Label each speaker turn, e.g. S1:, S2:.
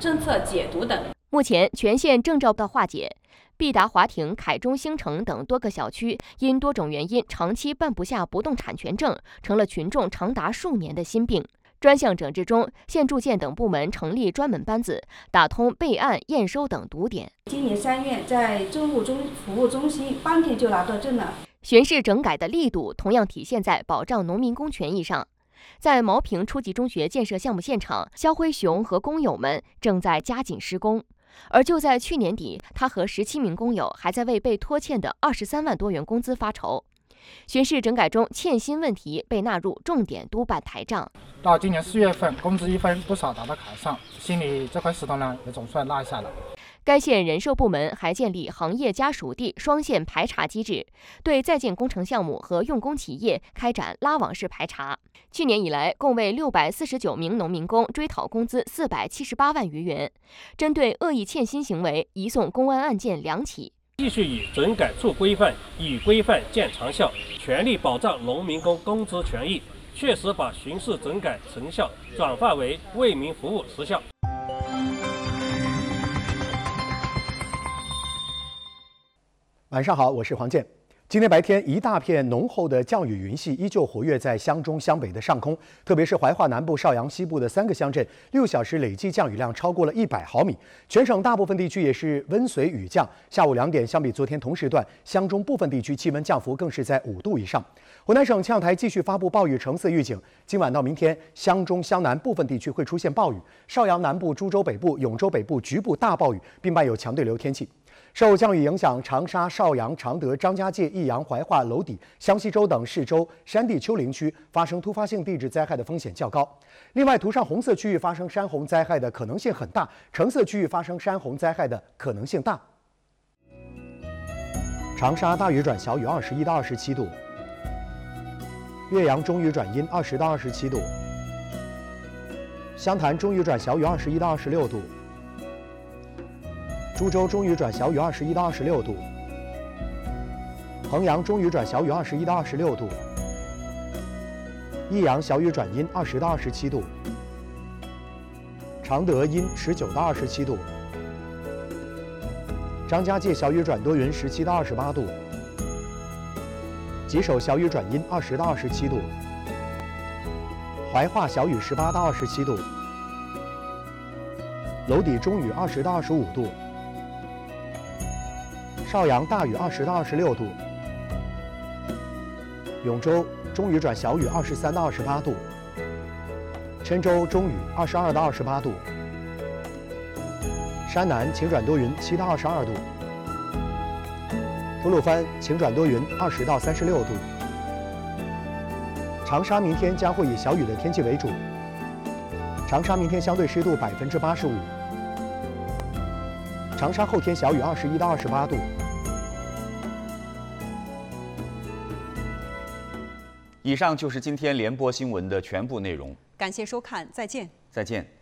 S1: 政策解读等。
S2: 目前全县正照到化解，毕达华庭、凯中兴城等多个小区因多种原因长期办不下不动产权证，成了群众长达数年的心病。专项整治中，县住建等部门成立专门班子，打通备案、验收等堵点。
S1: 今年3月，在政务服务中心当天就拿到证了。
S2: 巡视整改的力度同样体现在保障农民工权益上。在毛坪初级中学建设项目现场，肖辉雄和工友们正在加紧施工。而就在去年底，他和17名工友还在为被拖欠的23万多元工资发愁。巡视整改中，欠薪问题被纳入重点督办台账。
S3: 到今年4月份，工资1分不少达到卡上，心里这块石头呢也总算落下了。
S2: 该县人社部门还建立行业家属地双线排查机制，对在建工程项目和用工企业开展拉网式排查。去年以来，共为649名农民工追讨工资478万余元。针对恶意欠薪行为，移送公安案件2起。
S4: 继续以整改促规范，以规范见长效，全力保障农民工工资权益，确实把巡视整改成效转化为为民服务实效。
S5: 晚上好，我是黄健。今天白天，一大片浓厚的降雨云系依旧活跃在湘中、湘北的上空，特别是怀化南部、邵阳西部的3个乡镇，6小时累计降雨量超过了100毫米。全省大部分地区也是温随雨降。下午2点，相比昨天同时段，湘中部分地区气温降幅更是在5度以上。湖南省气象台继续发布暴雨橙色预警，今晚到明天，湘中、湘南部分地区会出现暴雨，邵阳南部、株洲北部、永州北部局部大暴雨，并伴有强对流天气。受降雨影响，长沙、邵阳、常德、张家界、益阳、怀化、娄底、湘西州等市州、山地丘陵区发生突发性地质灾害的风险较高。另外，图上红色区域发生山洪灾害的可能性很大，橙色区域发生山洪灾害的可能性大。长沙大雨转小雨21到27度，岳阳中雨转阴20到27度，湘潭中雨转小雨21到26度。株洲中雨转小雨21到26度，衡阳中雨转小雨21到26度，益阳小雨转阴20到27度，常德阴19到27度，张家界小雨转多云17到28度，吉首小雨转阴20到27度，怀化小雨18到27度，娄底中雨20到25度。邵阳大雨20到26度，永州中雨转小雨23到28度，郴州中雨22到28度，山南晴转多云7到22度，吐鲁番晴转多云20到36度。长沙明天将会以小雨的天气为主，长沙明天相对湿度85%。长沙后天小雨21到28度。
S6: 以上就是今天联播新闻的全部内容。
S7: 感谢收看，再见。
S6: 再见。